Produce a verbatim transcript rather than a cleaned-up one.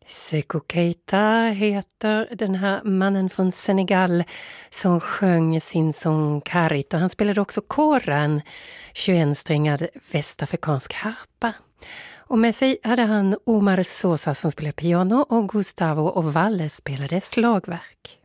Sekou Keita heter den här mannen från Senegal som sjöng sin sång Karit, och han spelade också koran, tjugoensträngad västafrikansk harpa. Och med sig hade han Omar Sosa som spelade piano och Gustavo Ovalle spelade slagverk.